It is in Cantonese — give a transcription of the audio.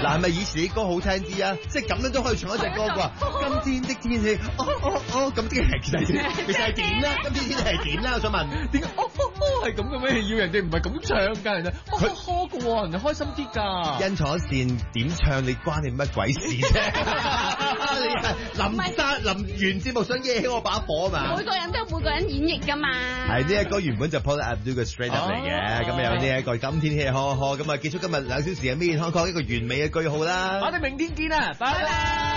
嗱，係咪以前啲歌好聽啲啊？即係咁樣都可以唱一隻歌啩？今天的天氣，咁啲其實係點咧？今天天氣係點咧？我想問， 點解係咁嘅咩？要人哋唔係咁唱㗎，人哋呵嘅喎，人哋開心啲㗎。 殷楚善點唱你關你乜鬼事啫？你係臨完節目想惹起我把火嘛？ 每個人都有每個人演繹㗎嘛。 係呢一個原本就 Paula Abdul 嘅 Straight Up 嚟嘅，咁有呢一個今天天氣呵呵，咁啊結束今日2小時嘅咩健康講一個完美嘅句號啦。 我哋明天見啊，拜拜。